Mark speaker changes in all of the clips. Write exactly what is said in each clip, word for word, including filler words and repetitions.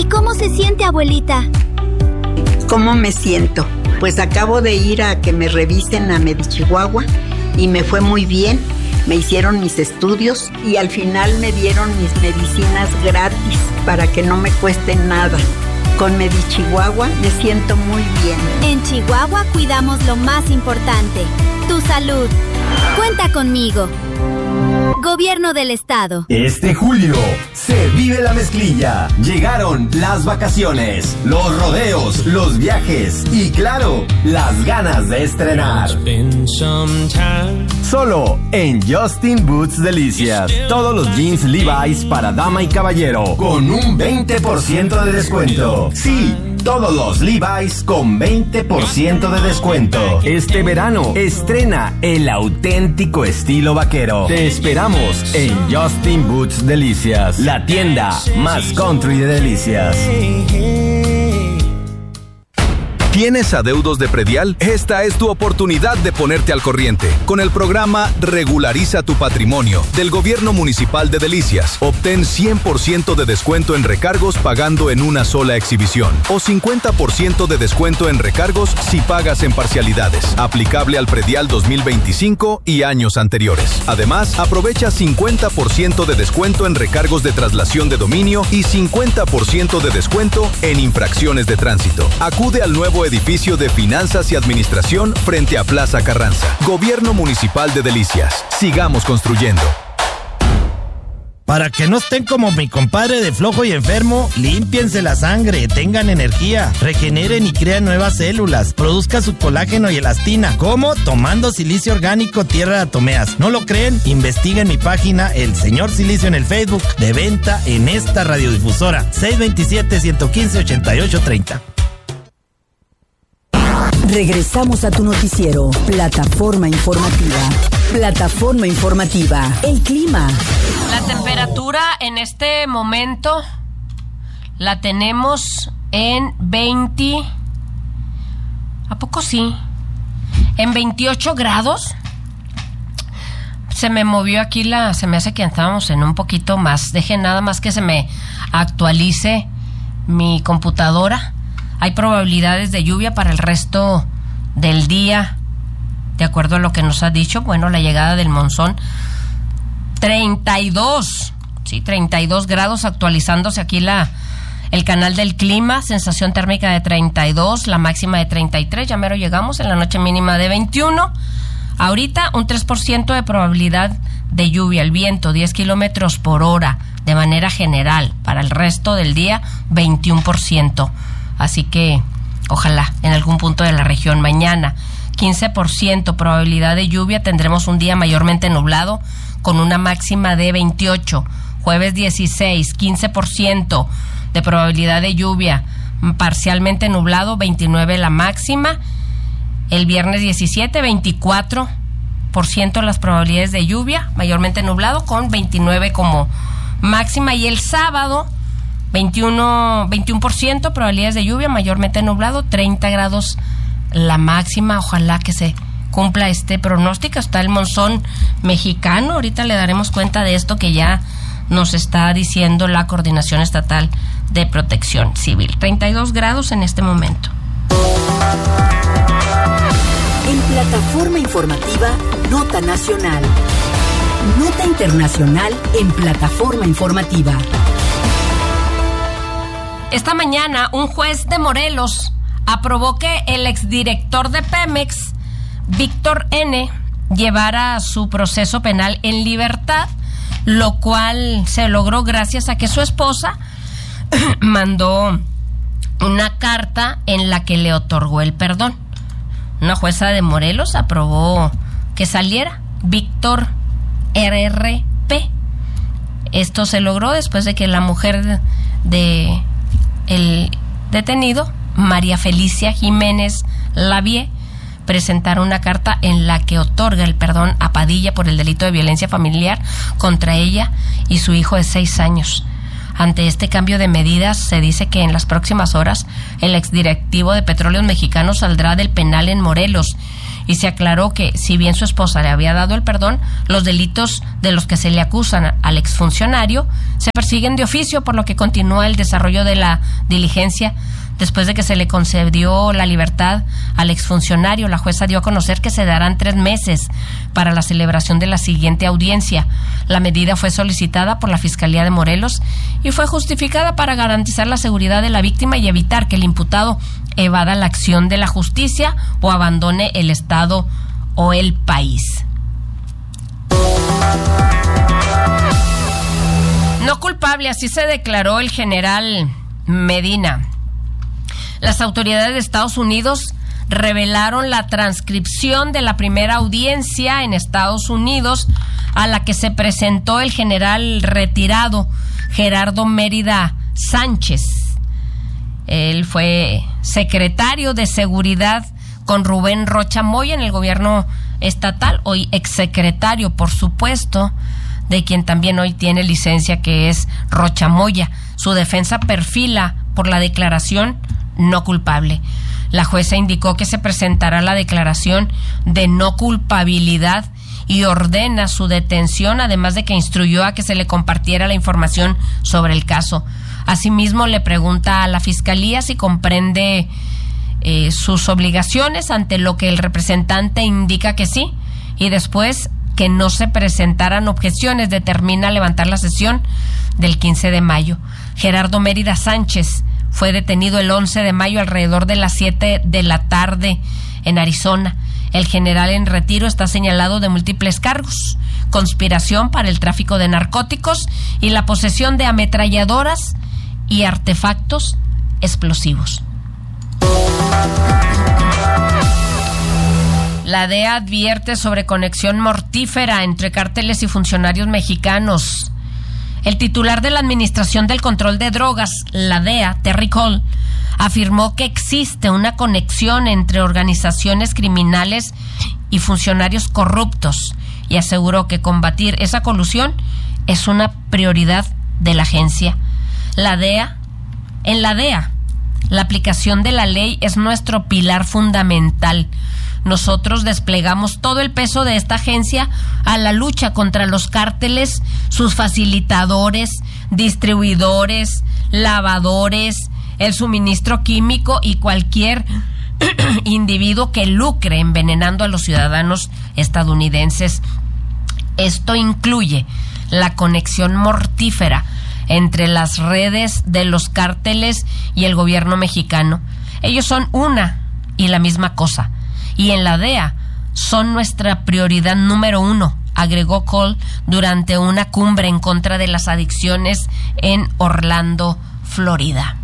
Speaker 1: cómo se siente, abuelita?
Speaker 2: ¿Cómo me siento? Pues acabo de ir a que me revisen a Medichihuahua y me fue muy bien. Me hicieron mis estudios y al final me dieron mis medicinas gratis para que no me cueste nada. Con Medichihuahua me siento muy bien.
Speaker 1: En Chihuahua cuidamos lo más importante, tu salud. Cuenta conmigo. Gobierno del Estado.
Speaker 3: Este julio se vive la mezclilla. Llegaron las vacaciones, los rodeos, los viajes y, claro, las ganas de estrenar. Solo en Justin Boots Delicias. Todos los jeans Levi's para dama y caballero con un veinte por ciento de descuento. Sí, todos los Levi's con veinte por ciento de descuento. Este verano estrena el auténtico estilo vaquero. Te esperamos en Justin Boots Delicias, la tienda más country de Delicias.
Speaker 4: ¿Tienes adeudos de predial? Esta es tu oportunidad de ponerte al corriente. Con el programa Regulariza tu Patrimonio del Gobierno Municipal de Delicias, obtén cien por ciento de descuento en recargos pagando en una sola exhibición o cincuenta por ciento de descuento en recargos si pagas en parcialidades. Aplicable al predial dos mil veinticinco y años anteriores. Además, aprovecha cincuenta por ciento de descuento en recargos de traslación de dominio y cincuenta por ciento de descuento en infracciones de tránsito. Acude al nuevo edificio de Finanzas y Administración frente a Plaza Carranza. Gobierno Municipal de Delicias. Sigamos construyendo.
Speaker 5: Para que no estén como mi compadre de flojo y enfermo, límpiense la sangre, tengan energía, regeneren y crean nuevas células, produzca su colágeno y elastina. ¿Cómo? Tomando silicio orgánico Tierra de Atomeas. ¿No lo creen? Investiguen mi página El Señor Silicio en el Facebook, de venta en esta radiodifusora. seis dos siete, uno uno cinco, ocho ocho tres cero.
Speaker 6: Regresamos a tu noticiero, Plataforma Informativa. Plataforma Informativa, el clima.
Speaker 7: La temperatura en este momento la tenemos en veinte... ¿A poco sí? En veintiocho grados. Se me movió aquí la... Se me hace que estábamos en un poquito más. Deje nada más que se me actualice mi computadora. Hay probabilidades de lluvia para el resto del día, de acuerdo a lo que nos ha dicho. Bueno, la llegada del monzón, treinta y dos, sí, treinta y dos grados, actualizándose aquí la el canal del clima, sensación térmica de treinta y dos, la máxima de treinta y tres, ya mero llegamos, en la noche mínima de veintiuno. Ahorita un tres por ciento de probabilidad de lluvia, el viento diez kilómetros por hora de manera general, para el resto del día veintiuno por ciento. Así que ojalá en algún punto de la región. Mañana quince por ciento probabilidad de lluvia, tendremos un día mayormente nublado con una máxima de veintiocho. Jueves dieciséis, quince por ciento de probabilidad de lluvia, parcialmente nublado, veintinueve la máxima. El viernes diecisiete, veinticuatro por ciento las probabilidades de lluvia, mayormente nublado con veintinueve como máxima. Y el sábado veintiuno, veintiuno por ciento probabilidades de lluvia, mayormente nublado, treinta grados la máxima. Ojalá que se cumpla este pronóstico. Está el monzón mexicano, ahorita le daremos cuenta de esto que ya nos está diciendo la Coordinación Estatal de Protección Civil. treinta y dos grados en este momento.
Speaker 6: En Plataforma Informativa, Nota Nacional. Nota Internacional en Plataforma Informativa.
Speaker 7: Esta mañana, un juez de Morelos aprobó que el exdirector de Pemex, Víctor N., llevara su proceso penal en libertad, lo cual se logró gracias a que su esposa mandó una carta en la que le otorgó el perdón. Una jueza de Morelos aprobó que saliera Víctor R P. Esto se logró después de que la mujer de el detenido, María Felicia Jiménez Lavie, presentara una carta en la que otorga el perdón a Padilla por el delito de violencia familiar contra ella y su hijo de seis años. Ante este cambio de medidas, se dice que en las próximas horas el exdirectivo de Petróleos Mexicanos saldrá del penal en Morelos y se aclaró que, si bien su esposa le había dado el perdón, los delitos de los que se le acusan al exfuncionario se persiguen de oficio, por lo que continúa el desarrollo de la diligencia. Después de que se le concedió la libertad al exfuncionario, la jueza dio a conocer que se darán tres meses para la celebración de la siguiente audiencia. La medida fue solicitada por la Fiscalía de Morelos y fue justificada para garantizar la seguridad de la víctima y evitar que el imputado evada la acción de la justicia o abandone el Estado o el país. No culpable, así se declaró el general Medina. Las autoridades de Estados Unidos revelaron la transcripción de la primera audiencia en Estados Unidos a la que se presentó el general retirado Gerardo Mérida Sánchez. Él fue secretario de Seguridad con Rubén Rocha Moya en el gobierno estatal, hoy exsecretario, por supuesto, de quien también hoy tiene licencia, que es Rocha Moya. Su defensa perfila por la declaración no culpable. La jueza indicó que se presentará la declaración de no culpabilidad y ordena su detención, además de que instruyó a que se le compartiera la información sobre el caso. Asimismo, le pregunta a la Fiscalía si comprende eh, sus obligaciones, ante lo que el representante indica que sí, y después que no se presentaran objeciones, determina levantar la sesión del quince de mayo. Gerardo Mérida Sánchez fue detenido el once de mayo alrededor de las siete de la tarde en Arizona. El general en retiro está señalado de múltiples cargos: conspiración para el tráfico de narcóticos y la posesión de ametralladoras y artefactos explosivos. La D E A advierte sobre conexión mortífera entre cárteles y funcionarios mexicanos. El titular de la Administración del Control de Drogas, la D E A, Terry Cole, afirmó que existe una conexión entre organizaciones criminales y funcionarios corruptos y aseguró que combatir esa colusión es una prioridad de la agencia. La D E A, en la D E A, la aplicación de la ley es nuestro pilar fundamental. Nosotros desplegamos todo el peso de esta agencia a la lucha contra los cárteles, sus facilitadores, distribuidores, lavadores, el suministro químico y cualquier individuo que lucre envenenando a los ciudadanos estadounidenses. Esto incluye la conexión mortífera entre las redes de los cárteles y el gobierno mexicano. Ellos son una y la misma cosa. Y en la D E A son nuestra prioridad número uno, agregó Cole durante una cumbre en contra de las adicciones en Orlando, Florida.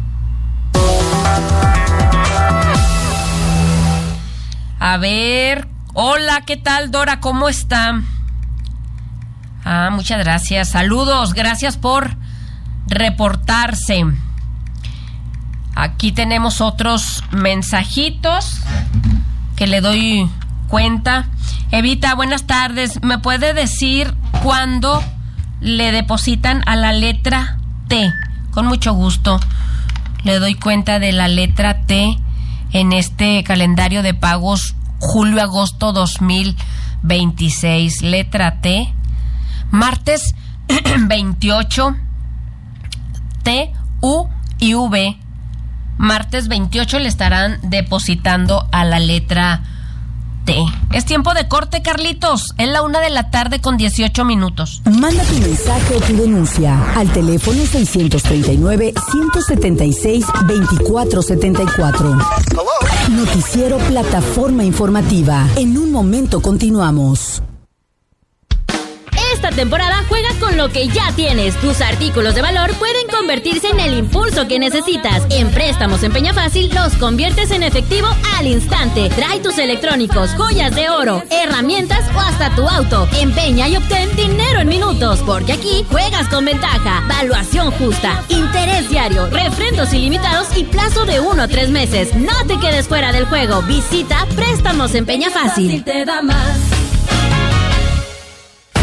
Speaker 7: A ver, hola, ¿qué tal, Dora? ¿Cómo está? Ah, muchas gracias. Saludos, gracias por reportarse. Aquí tenemos otros mensajitos que le doy cuenta. Evita, buenas tardes. ¿Me puede decir cuándo le depositan a la letra T? Con mucho gusto. Le doy cuenta de la letra T en este calendario de pagos julio-agosto dos mil veintiséis. Letra T. Martes veintiocho. T, U y V. Martes veintiocho le estarán depositando a la letra T. Es tiempo de corte, Carlitos. Es la una de la tarde con dieciocho minutos.
Speaker 6: Manda tu mensaje o tu denuncia al teléfono seiscientos treinta y nueve, ciento setenta y seis, veinticuatro setenta y cuatro. Noticiero Plataforma Informativa. En un momento continuamos.
Speaker 8: Esta temporada juega con lo que ya tienes. Tus artículos de valor pueden convertirse en el impulso que necesitas. En Préstamos en Peña Fácil los conviertes en efectivo al instante. Trae tus electrónicos, joyas de oro, herramientas o hasta tu auto. Empeña y obtén dinero en minutos, porque aquí juegas con ventaja, valuación justa, interés diario, refrendos ilimitados y plazo de uno a tres meses. No te quedes fuera del juego. Visita Préstamos en Peña Fácil.
Speaker 9: Te da más.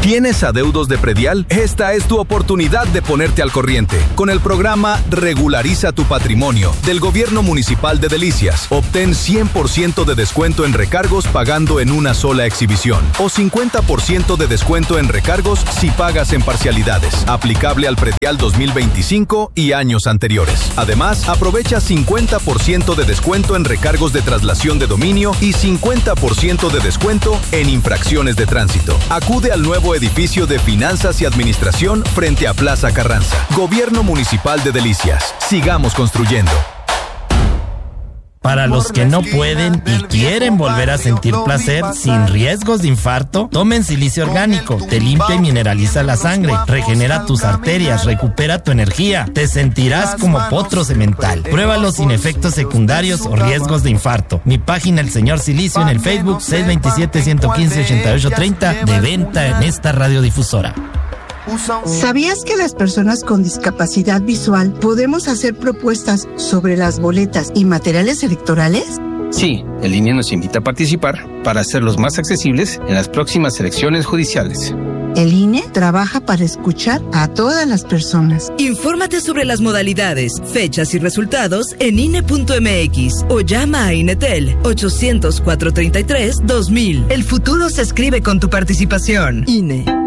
Speaker 4: ¿Tienes adeudos de predial? Esta es tu oportunidad de ponerte al corriente. Con el programa Regulariza tu Patrimonio del Gobierno Municipal de Delicias, obtén cien por ciento de descuento en recargos pagando en una sola exhibición o cincuenta por ciento de descuento en recargos si pagas en parcialidades. Aplicable al predial dos mil veinticinco y años anteriores. Además, aprovecha cincuenta por ciento de descuento en recargos de traslación de dominio y cincuenta por ciento de descuento en infracciones de tránsito. Acude al nuevo edificio de Finanzas y Administración frente a Plaza Carranza. Gobierno Municipal de Delicias. Sigamos construyendo.
Speaker 5: Para los que no pueden y quieren volver a sentir placer sin riesgos de infarto, tomen silicio orgánico. Te limpia y mineraliza la sangre, regenera tus arterias, recupera tu energía. Te sentirás como potro semental. Pruébalo sin efectos secundarios o riesgos de infarto. Mi página El Señor Silicio en el Facebook seis dos siete, uno uno cinco, ocho ocho tres cero de venta en esta radiodifusora.
Speaker 9: ¿Sabías que las personas con discapacidad visual podemos hacer propuestas sobre las boletas y materiales electorales?
Speaker 10: Sí, el I N E nos invita a participar para hacerlos más accesibles en las próximas elecciones judiciales.
Speaker 9: El I N E trabaja para escuchar a todas las personas.
Speaker 11: Infórmate sobre las modalidades, fechas y resultados en I N E punto M X o llama a Inetel ochocientos, cuatrocientos treinta y tres, dos mil. El futuro se escribe con tu participación. I N E.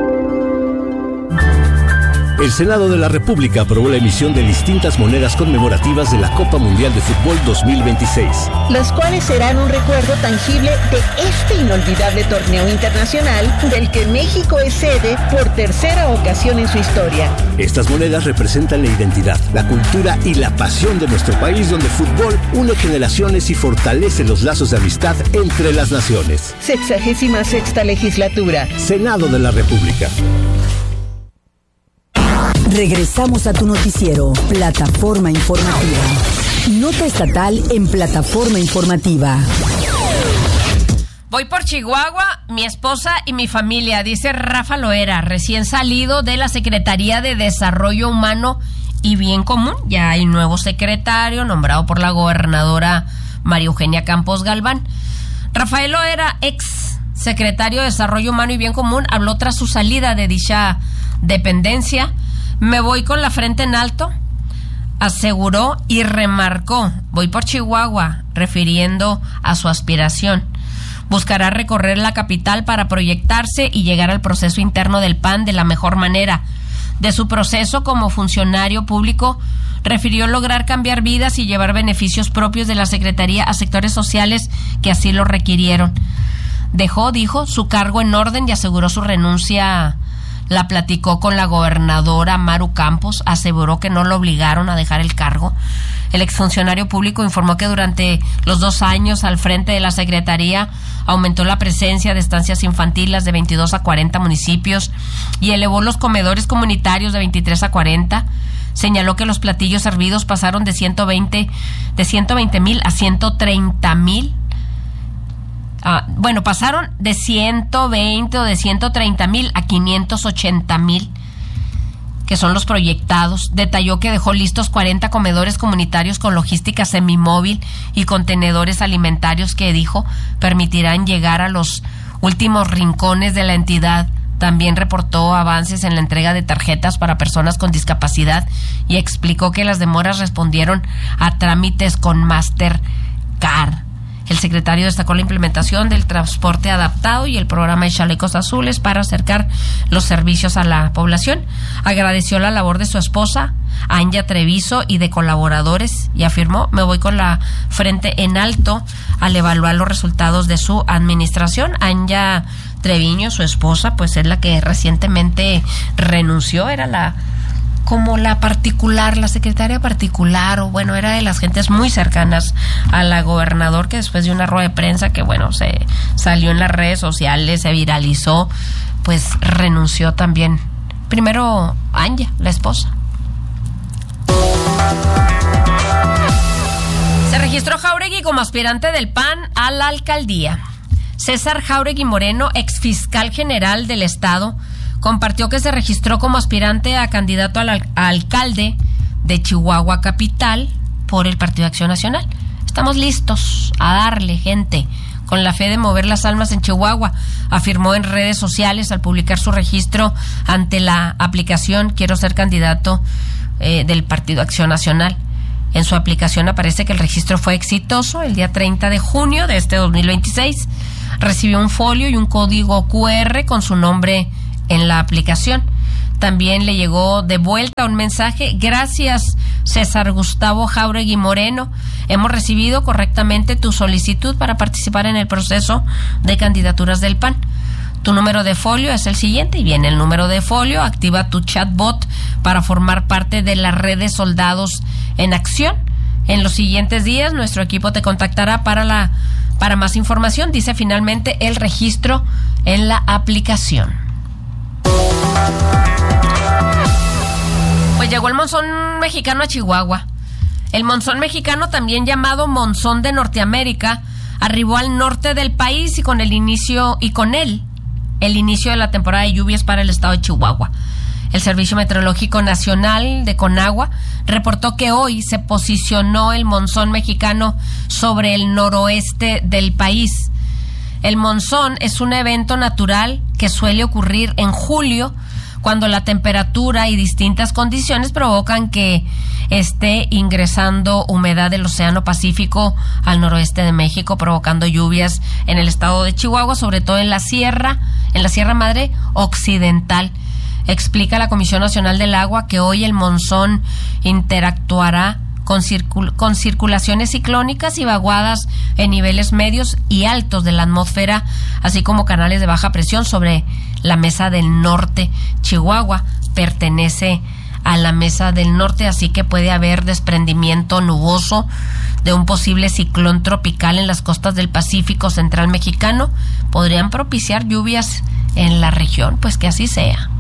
Speaker 12: El Senado de la República aprobó la emisión de distintas monedas conmemorativas de la Copa Mundial de Fútbol dos mil veintiséis.
Speaker 13: Las cuales serán un recuerdo tangible de este inolvidable torneo internacional del que México es sede por tercera ocasión en su historia.
Speaker 12: Estas monedas representan la identidad, la cultura y la pasión de nuestro país, donde el fútbol une generaciones y fortalece los lazos de amistad entre las naciones.
Speaker 13: Sexagésima sexta legislatura.
Speaker 12: Senado de la República.
Speaker 6: Regresamos a tu noticiero, Plataforma Informativa. Nota estatal en Plataforma Informativa.
Speaker 7: Voy por Chihuahua, mi esposa y mi familia, dice Rafa Loera, recién salido de la Secretaría de Desarrollo Humano y Bien Común. Ya hay nuevo secretario nombrado por la gobernadora María Eugenia Campos Galván. Rafael Loera, ex secretario de Desarrollo Humano y Bien Común, habló tras su salida de dicha dependencia. Me voy con la frente en alto, aseguró y remarcó, voy por Chihuahua, refiriendo a su aspiración. Buscará recorrer la capital para proyectarse y llegar al proceso interno del P A N de la mejor manera. De su proceso como funcionario público, refirió lograr cambiar vidas y llevar beneficios propios de la Secretaría a sectores sociales que así lo requirieron. Dejó, dijo, su cargo en orden y aseguró su renuncia. La platicó con la gobernadora Maru Campos, aseguró que no lo obligaron a dejar el cargo. El exfuncionario público informó que durante los dos años al frente de la Secretaría aumentó la presencia de estancias infantiles de veintidós a cuarenta municipios y elevó los comedores comunitarios de veintitrés a cuarenta. Señaló que los platillos servidos pasaron de ciento veinte de ciento veinte mil a ciento treinta mil. Ah, bueno, pasaron de ciento veinte o de ciento treinta mil a quinientos ochenta mil, que son los proyectados. Detalló que dejó listos cuarenta comedores comunitarios con logística semimóvil y contenedores alimentarios que, dijo, permitirán llegar a los últimos rincones de la entidad. También reportó avances en la entrega de tarjetas para personas con discapacidad y explicó que las demoras respondieron a trámites con Mastercard. El secretario destacó la implementación del transporte adaptado y el programa de chalecos azules para acercar los servicios a la población. Agradeció la labor de su esposa, Anya Treviso, y de colaboradores y afirmó, me voy con la frente en alto al evaluar los resultados de su administración. Anya Treviño, su esposa, pues es la que recientemente renunció, era la como la particular, la secretaria particular, o bueno, era de las gentes muy cercanas a la gobernador, que después de una rueda de prensa que, bueno, se salió en las redes sociales, se viralizó, pues renunció también. Primero, Anya, la esposa. Se registró Jáuregui como aspirante del P A N a la alcaldía. César Jáuregui Moreno, exfiscal general del Estado, compartió que se registró como aspirante a candidato al al- a alcalde de Chihuahua Capital por el Partido Acción Nacional. Estamos listos a darle, gente, con la fe de mover las almas en Chihuahua, afirmó en redes sociales al publicar su registro ante la aplicación Quiero ser candidato eh, del Partido Acción Nacional. En su aplicación aparece que el registro fue exitoso. El día treinta de junio de este dos mil veintiséis recibió un folio y un código cu erre con su nombre en la aplicación. También le llegó de vuelta un mensaje: gracias César Gustavo Jáuregui Moreno, hemos recibido correctamente tu solicitud para participar en el proceso de candidaturas del P A N. Tu número de folio es el siguiente, y viene el número de folio. Activa tu chatbot para formar parte de la red de Soldados en Acción. En los siguientes días nuestro equipo te contactará para la para más información, dice finalmente el registro en la aplicación. Pues llegó el monzón mexicano a Chihuahua. El monzón mexicano, también llamado monzón de Norteamérica, arribó al norte del país y con el inicio y con él el inicio de la temporada de lluvias para el estado de Chihuahua. El Servicio Meteorológico Nacional de Conagua reportó que hoy se posicionó el monzón mexicano sobre el noroeste del país. El monzón es un evento natural que suele ocurrir en julio, cuando la temperatura y distintas condiciones provocan que esté ingresando humedad del Océano Pacífico al noroeste de México, provocando lluvias en el estado de Chihuahua, sobre todo en la sierra, en la Sierra Madre Occidental. Explica la Comisión Nacional del Agua que hoy el monzón interactuará con, circul- con circulaciones ciclónicas y vaguadas en niveles medios y altos de la atmósfera, así como canales de baja presión sobre la Mesa del Norte. Chihuahua pertenece a la Mesa del Norte, así que puede haber desprendimiento nuboso de un posible ciclón tropical en las costas del Pacífico Central mexicano. Podrían propiciar lluvias en la región, pues que así sea.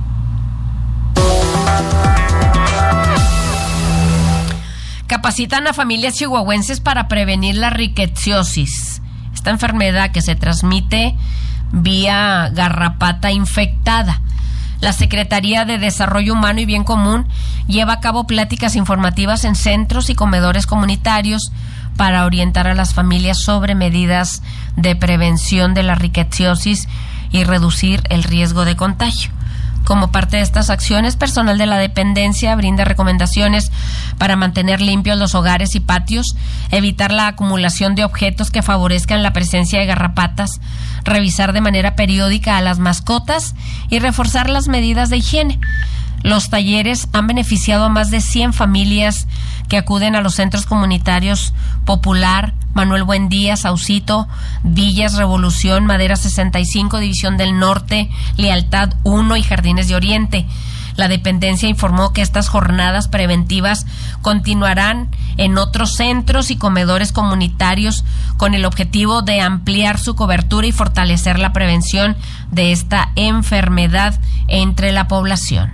Speaker 7: Capacitan a familias chihuahuenses para prevenir la riqueciosis, esta enfermedad que se transmite vía garrapata infectada. La Secretaría de Desarrollo Humano y Bien Común lleva a cabo pláticas informativas en centros y comedores comunitarios para orientar a las familias sobre medidas de prevención de la riqueciosis y reducir el riesgo de contagio. Como parte de estas acciones, personal de la dependencia brinda recomendaciones para mantener limpios los hogares y patios, evitar la acumulación de objetos que favorezcan la presencia de garrapatas, revisar de manera periódica a las mascotas y reforzar las medidas de higiene. Los talleres han beneficiado a más de cien familias que acuden a los centros comunitarios Popular, Manuel Buendía, Saucito, Villas Revolución, Madera sesenta y cinco, División del Norte, Lealtad uno y Jardines de Oriente. La dependencia informó que estas jornadas preventivas continuarán en otros centros y comedores comunitarios con el objetivo de ampliar su cobertura y fortalecer la prevención de esta enfermedad entre la población.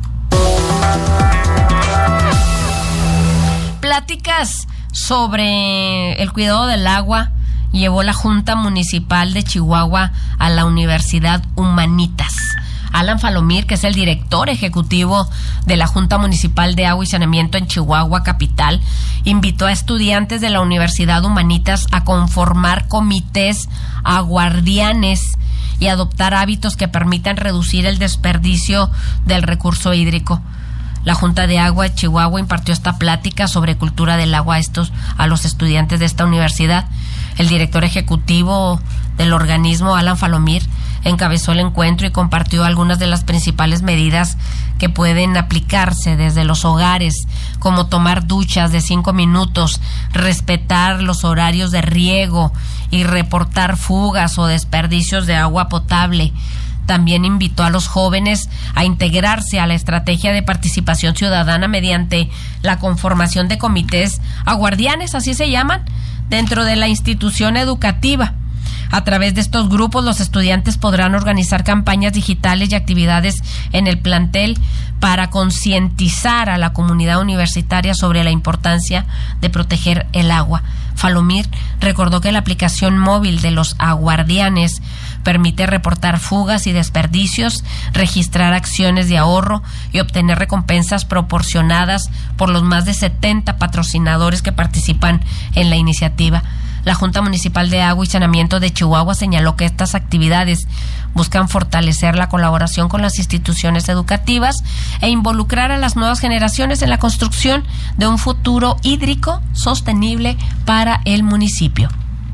Speaker 7: Pláticas sobre el cuidado del agua llevó la Junta Municipal de Chihuahua a la Universidad Humanitas. Alan Falomir, que es el director ejecutivo de la Junta Municipal de Agua y Saneamiento en Chihuahua Capital, invitó a estudiantes de la Universidad Humanitas a conformar comités aguardianes y adoptar hábitos que permitan reducir el desperdicio del recurso hídrico. La Junta de Agua de Chihuahua impartió esta plática sobre cultura del agua a estos a los estudiantes de esta universidad. El director ejecutivo del organismo, Alan Falomir, encabezó el encuentro y compartió algunas de las principales medidas que pueden aplicarse desde los hogares, como tomar duchas de cinco minutos, respetar los horarios de riego y reportar fugas o desperdicios de agua potable. También invitó a los jóvenes a integrarse a la estrategia de participación ciudadana mediante la conformación de comités aguardianes, así se llaman, dentro de la institución educativa. A través de estos grupos, los estudiantes podrán organizar campañas digitales y actividades en el plantel para concientizar a la comunidad universitaria sobre la importancia de proteger el agua. Falomir recordó que la aplicación móvil de los aguardianes permite reportar fugas y desperdicios, registrar acciones de ahorro y obtener recompensas proporcionadas por los más de setenta patrocinadores que participan en la iniciativa. La Junta Municipal de Agua y Saneamiento de Chihuahua señaló que estas actividades buscan fortalecer la colaboración con las instituciones educativas e involucrar a las nuevas generaciones en la construcción de un futuro hídrico sostenible para el municipio.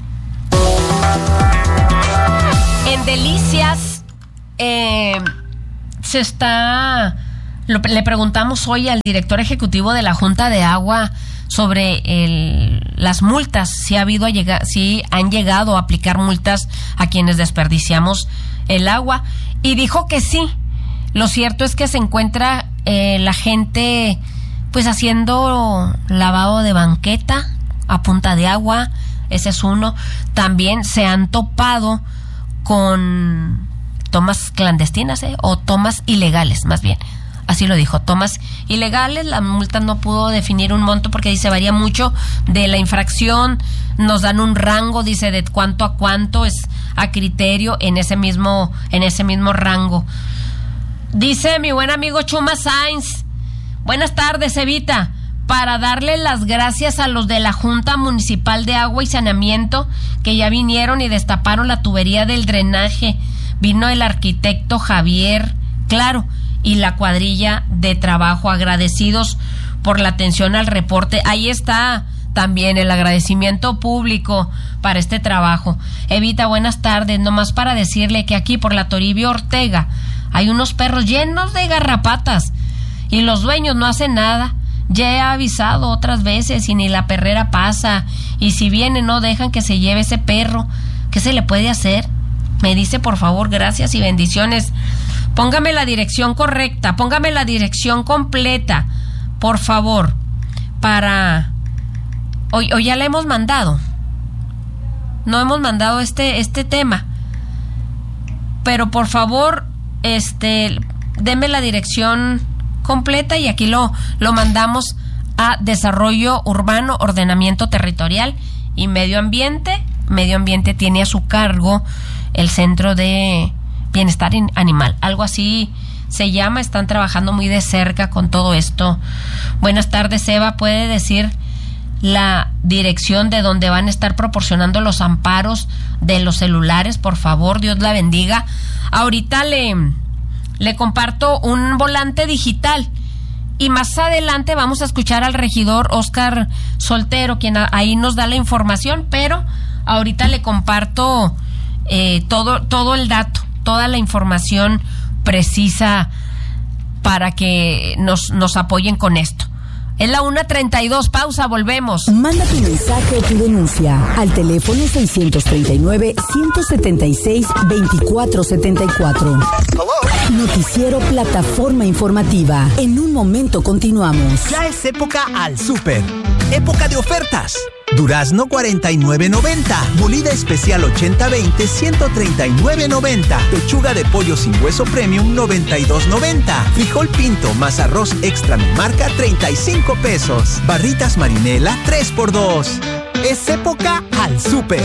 Speaker 7: En Delicias eh, se está... Lo, le preguntamos hoy al director ejecutivo de la Junta de Agua sobre el, las multas, si ha habido a llegar, si han llegado a aplicar multas a quienes desperdiciamos el agua, y dijo que sí. Lo cierto es que se encuentra eh, la gente pues haciendo lavado de banqueta a punta de agua, ese es uno. También se han topado con tomas clandestinas, ¿eh? o tomas ilegales, más bien. Así lo dijo, tomas ilegales. La multa no pudo definir un monto porque dice varía mucho de la infracción. Nos dan un rango, dice, de cuánto a cuánto, es a criterio en ese mismo, en ese mismo rango. Dice mi buen amigo Chuma Sainz, buenas tardes, Evita, para darle las gracias a los de la Junta Municipal de Agua y Saneamiento que ya vinieron y destaparon la tubería del drenaje. Vino el arquitecto Javier, claro, y la cuadrilla de trabajo, agradecidos por la atención al reporte. Ahí está también el agradecimiento público para este trabajo. Evita, buenas tardes, nomás para decirle que aquí por la Toribio Ortega hay unos perros llenos de garrapatas y los dueños no hacen nada. Ya he avisado otras veces y ni la perrera pasa, y si viene no dejan que se lleve ese perro. ¿Qué se le puede hacer? Me dice, por favor, gracias y bendiciones. Póngame la dirección correcta, póngame la dirección completa, por favor, para... O, o ya la hemos mandado. No hemos mandado este, este tema. Pero por favor, este, deme la dirección completa y aquí lo, lo mandamos a Desarrollo Urbano, Ordenamiento Territorial y Medio Ambiente. Medio Ambiente tiene a su cargo el Centro de Bienestar Animal, algo así se llama. Están trabajando muy de cerca con todo esto. Buenas tardes, Eva, ¿puede decir la dirección de donde van a estar proporcionando los amparos de los celulares, por favor? Dios la bendiga. Ahorita le, le comparto un volante digital y más adelante vamos a escuchar al regidor Óscar Soltero, quien a, ahí nos da la información, pero ahorita le comparto eh, todo, todo el dato, toda la información precisa para que nos, nos apoyen con esto. Es la una treinta y dos, pausa, volvemos.
Speaker 6: Manda tu mensaje o tu denuncia al teléfono seiscientos treinta y nueve, ciento setenta y seis, veinticuatro setenta y cuatro. Noticiero Plataforma Informativa. En un momento continuamos.
Speaker 14: Ya es época al súper. Época de ofertas. Durazno cuarenta y nueve noventa. Molida especial ochenta veinte, ciento treinta y nueve noventa. Pechuga de pollo sin hueso premium noventa y dos noventa. Frijol pinto más arroz extra mi marca treinta y cinco pesos. Barritas marinela tres por dos. Es época al súper.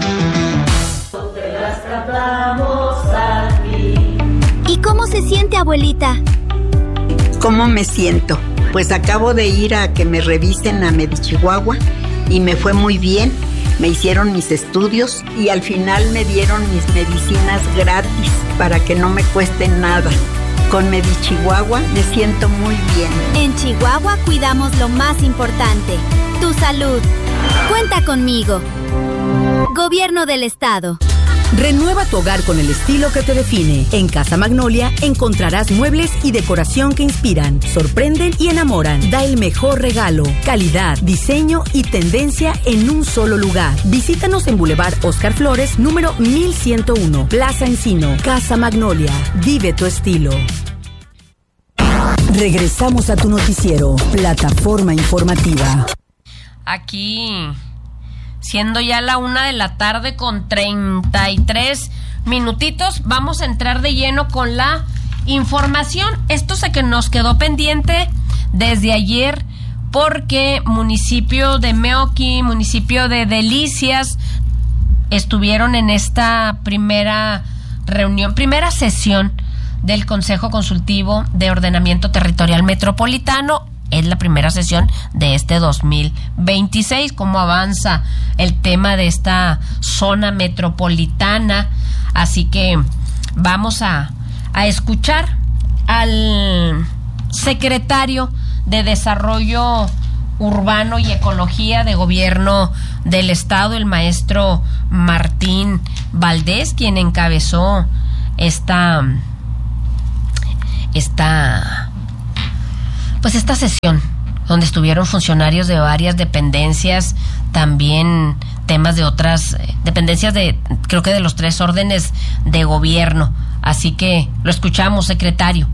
Speaker 1: ¿Y cómo se siente, abuelita?
Speaker 2: ¿Cómo me siento? Pues acabo de ir a que me revisen a Medichihuahua y me fue muy bien. Me hicieron mis estudios y al final me dieron mis medicinas gratis para que no me cueste nada. Con Medichihuahua me siento muy bien.
Speaker 1: En Chihuahua cuidamos lo más importante, tu salud. Cuenta conmigo. Gobierno del Estado.
Speaker 6: Renueva tu hogar con el estilo que te define. En Casa Magnolia encontrarás muebles y decoración que inspiran, sorprenden y enamoran. Da el mejor regalo, calidad, diseño y tendencia en un solo lugar. Visítanos en Boulevard Oscar Flores, número mil ciento uno, Plaza Encino. Casa Magnolia, vive tu estilo. Regresamos a tu noticiero, Plataforma Informativa.
Speaker 7: Aquí... siendo ya la una de la tarde con treinta y tres minutitos, vamos a entrar de lleno con la información. Esto sé que nos quedó pendiente desde ayer porque municipio de Meoqui, municipio de Delicias, estuvieron en esta primera reunión, primera sesión del Consejo Consultivo de Ordenamiento Territorial Metropolitano es la primera sesión de este dos mil veintiséis. ¿Cómo avanza el tema de esta zona metropolitana? Así que vamos a, a escuchar al secretario de Desarrollo Urbano y Ecología de Gobierno del Estado, el maestro Martín Valdés, quien encabezó esta esta pues esta sesión donde estuvieron funcionarios de varias dependencias, también temas de otras dependencias de, creo que de los tres órdenes de gobierno. Así que lo escuchamos, secretario.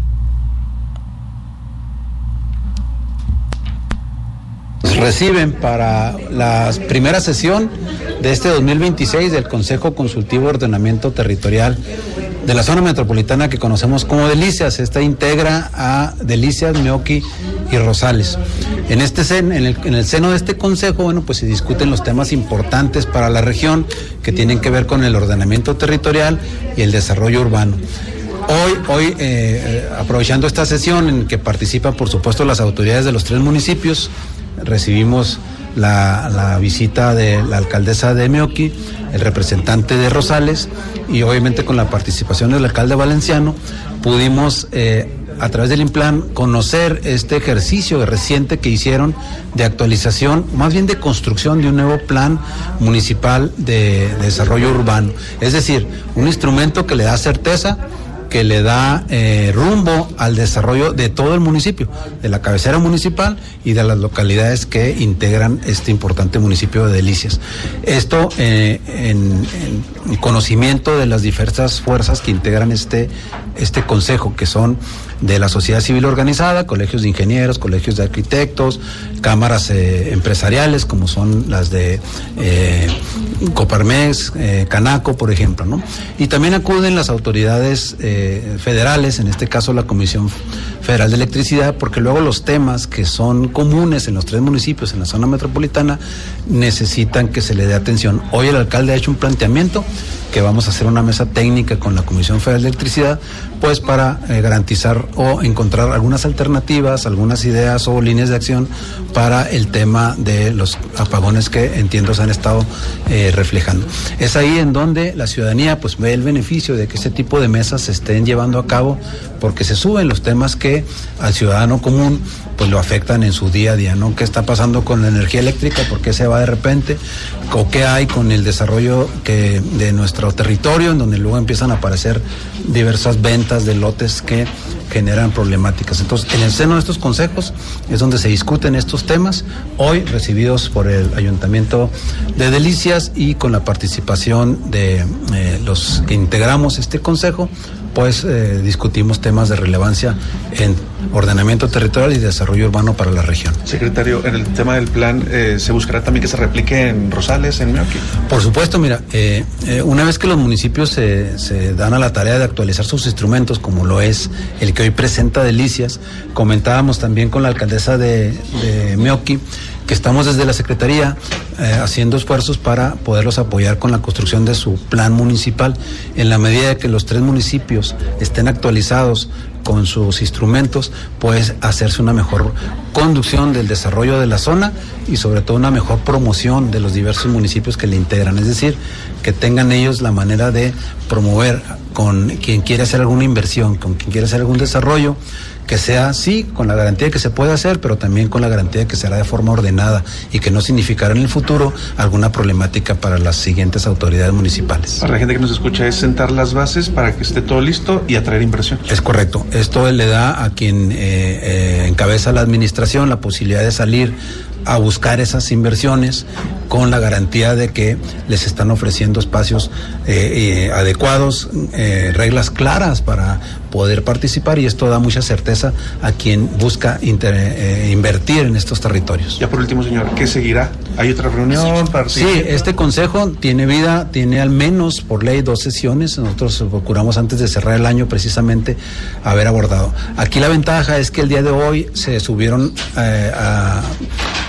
Speaker 15: Reciben para la primera sesión de este dos mil veintiséis del Consejo Consultivo de Ordenamiento Territorial de la zona metropolitana que conocemos como Delicias. Esta integra a Delicias, Meoqui y Rosales. En este sen, en, el, en el seno de este consejo, bueno, pues se discuten los temas importantes para la región que tienen que ver con el ordenamiento territorial y el desarrollo urbano. Hoy, hoy eh, aprovechando esta sesión en que participan, por supuesto, las autoridades de los tres municipios, recibimos la, la visita de la alcaldesa de Meoqui, el representante de Rosales, y obviamente con la participación del alcalde valenciano, pudimos eh, a través del INPLAN conocer este ejercicio reciente que hicieron de actualización, más bien de construcción de un nuevo plan municipal de, de desarrollo urbano. Es decir, un instrumento que le da certeza, que le da eh, rumbo al desarrollo de todo el municipio, de la cabecera municipal y de las localidades que integran este importante municipio de Delicias. Esto eh, en, en conocimiento de las diversas fuerzas que integran este, este consejo, que son de la sociedad civil organizada, colegios de ingenieros, colegios de arquitectos, cámaras eh, empresariales como son las de eh, Coparmex, eh, Canaco, por ejemplo, ¿no? Y también acuden las autoridades eh, federales, en este caso la Comisión Federal de Electricidad, porque luego los temas que son comunes en los tres municipios, en la zona metropolitana, necesitan que se le dé atención. Hoy el alcalde ha hecho un planteamiento que vamos a hacer una mesa técnica con la Comisión Federal de Electricidad, pues para eh, garantizar o encontrar algunas alternativas, algunas ideas o líneas de acción para el tema de los apagones que entiendo se han estado eh, reflejando. Es ahí en donde la ciudadanía pues ve el beneficio de que este tipo de mesas se estén llevando a cabo, porque se suben los temas que al ciudadano común pues lo afectan en su día a día, ¿no? ¿Qué está pasando con la energía eléctrica? ¿Por qué se va de repente? ¿O qué hay con el desarrollo que de nuestro territorio, en donde luego empiezan a aparecer diversas ventas de lotes que generan problemáticas? Entonces, en el seno de estos consejos es donde se discuten estos temas, hoy recibidos por el Ayuntamiento de Delicias y con la participación de eh, los que integramos este consejo, pues eh, discutimos temas de relevancia en ordenamiento territorial y desarrollo urbano para la región.
Speaker 16: Secretario, en el tema del plan, eh, ¿se buscará también que se replique en Rosales, en Meoqui?
Speaker 15: Por supuesto, mira, eh, eh, una vez que los municipios se, se dan a la tarea de actualizar sus instrumentos, como lo es el que hoy presenta Delicias, comentábamos también con la alcaldesa de, de Meoqui, que estamos desde la Secretaría eh, haciendo esfuerzos para poderlos apoyar con la construcción de su plan municipal, en la medida de que los tres municipios estén actualizados con sus instrumentos, pues hacerse una mejor conducción del desarrollo de la zona y sobre todo una mejor promoción de los diversos municipios que le integran, es decir, que tengan ellos la manera de promover con quien quiere hacer alguna inversión, con quien quiere hacer algún desarrollo, que sea, sí, con la garantía de que se puede hacer, pero también con la garantía de que será de forma ordenada y que no significará en el futuro alguna problemática para las siguientes autoridades municipales.
Speaker 16: Para la gente que nos escucha, es sentar las bases para que esté todo listo y atraer inversión.
Speaker 15: Es correcto. Esto le da a quien eh, eh, encabeza la administración la posibilidad de salir a buscar esas inversiones con la garantía de que les están ofreciendo espacios eh, eh, adecuados, eh, reglas claras para poder participar, y esto da mucha certeza a quien busca inter, eh, invertir en estos territorios.
Speaker 16: Ya por último, señor, ¿qué seguirá? ¿Hay otra reunión? Para
Speaker 15: sí, este consejo tiene vida, tiene al menos por ley dos sesiones. Nosotros procuramos antes de cerrar el año precisamente haber abordado. Aquí la ventaja es que el día de hoy se subieron eh, a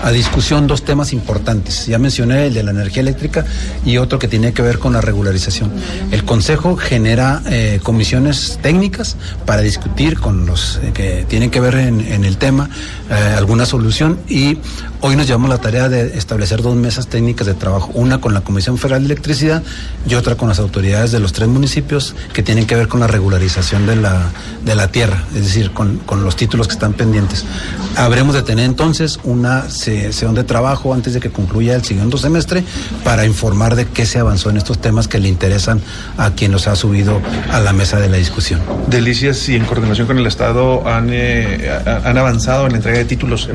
Speaker 15: a discusión dos temas importantes. Ya mencioné el de la energía eléctrica y otro que tiene que ver con la regularización. El Consejo genera eh, comisiones técnicas para discutir con los eh, que tienen que ver en, en el tema eh, alguna solución, y hoy nos llevamos la tarea de establecer dos mesas técnicas de trabajo, una con la Comisión Federal de Electricidad y otra con las autoridades de los tres municipios que tienen que ver con la regularización de la, de la tierra, es decir, con, con los títulos que están pendientes. Habremos de tener entonces una sesión de trabajo antes de que concluya el siguiente semestre para informar de qué se avanzó en estos temas que le interesan a quien los ha subido a la mesa de la discusión.
Speaker 16: Delicias y en coordinación con el Estado han, eh, han avanzado en la entrega de títulos.